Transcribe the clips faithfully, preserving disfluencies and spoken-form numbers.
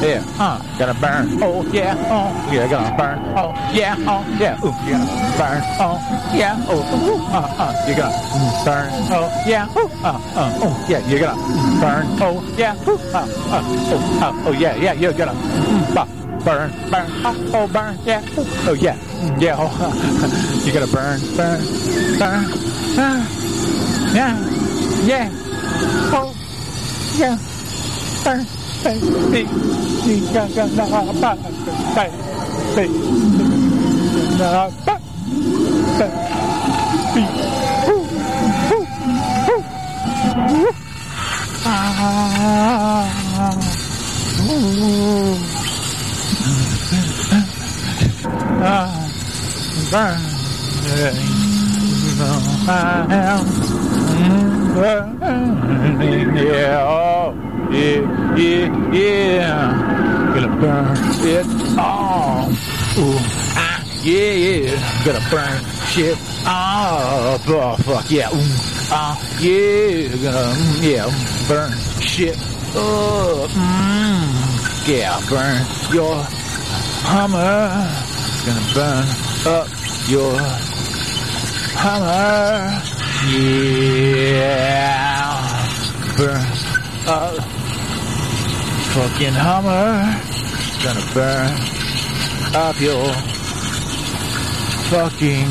yeah, uh, gonna burn. Oh yeah, oh yeah, gonna burn. Oh yeah, oh yeah, ooh, you're gonna burn. Oh yeah, oh ooh, uh, uh, you're gonna burn. Oh yeah, ooh, uh, uh, oh yeah, you're gonna burn. Oh yeah, ooh, uh, uh, oh, uh, oh yeah, yeah, you're gonna uh, burn, burn. Oh, oh burn, yeah, ooh, oh yeah, yeah, oh, uh, you're gonna burn, burn, burn. Uh, yeah, yeah, oh yeah, burn. Baby, you got got na ba, baby, na ba, baby, ooh, ooh, ooh, ooh, ah, ooh, ah, burn, I am burning, yeah, oh. Yeah, yeah, yeah. Gonna burn it all. Ooh, ah, yeah, yeah. Gonna burn shit all. Oh, fuck yeah. Ooh, ah, yeah. Gonna, yeah, burn shit up. Mm, yeah, burn your Hummer. Gonna burn up your Hummer. Yeah. Burn up. Fucking Hummer, gonna burn up your fucking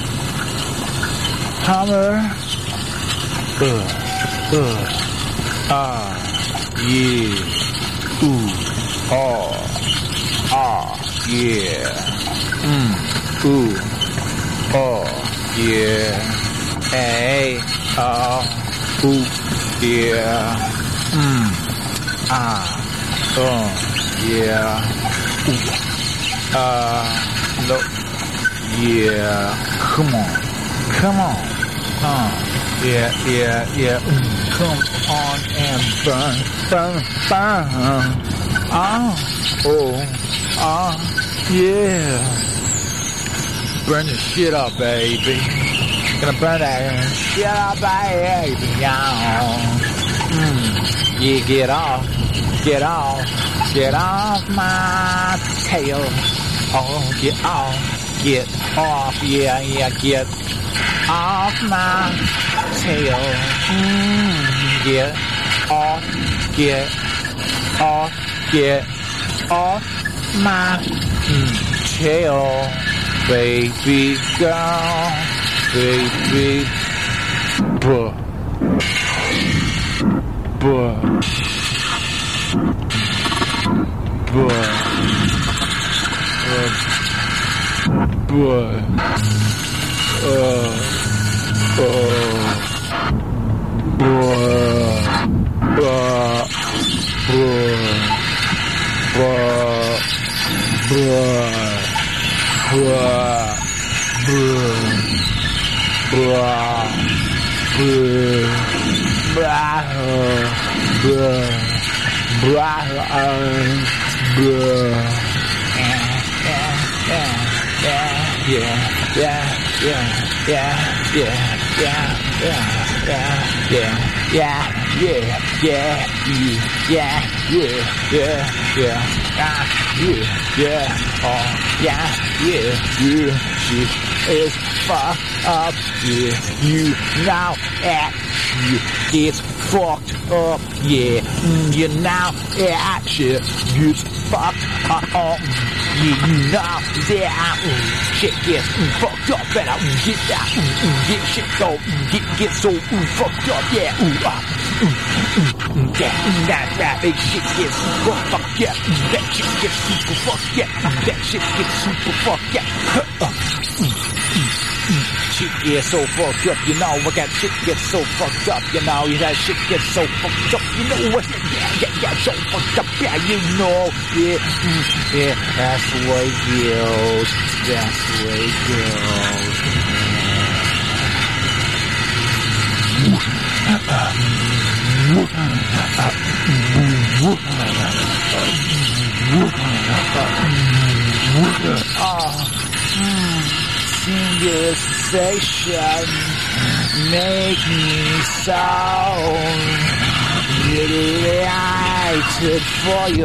Hummer. Uh, uh, ah, yeah, ooh, oh, ah, yeah, mm, ooh, oh, yeah, hey, oh, ooh, yeah, mm, ah. Oh, yeah. Ooh. Uh, no. Yeah. Come on. Come on. Uh, yeah, yeah, yeah. Mm, come on and burn, burn, burn. Ah, oh, ah, yeah. Burn the shit up, baby. Gonna burn that shit up, baby. Yeah. Mm, yeah, get off. Get off, get off my tail. Oh, get off, get off, yeah, yeah, get off my tail. Mm, get off, get off, get off my mm, tail. Baby girl, baby, buh, buh. Boy, uh, boy, uh, uh, boy, uh, boy, boy, is fucked up, yeah, you now act, yeah, it's fucked up, yeah, mm, you now act, shit, it's fucked up, uh, yeah, you now that, mm, shit gets mm, fucked up, better mm, get that, mm, mm, get shit go, mm, get, get so mm, fucked up, yeah, ooh, ah, mm, mm, mm, that, mm, that, that, that shit gets super fucked, yeah, mm, that shit gets super fucked, yeah, mm, that shit gets super fucked, yeah, uh, mm, mm, shit gets so fucked up, you know, I got shit gets so fucked up, you know, you that shit gets so fucked up, you know what, yeah, yeah, yeah, so fucked up, yeah, you know, yeah, mm, yeah, that's the way it goes, that's the way it goes, oh, mm. Singular sensation make me so delighted for you.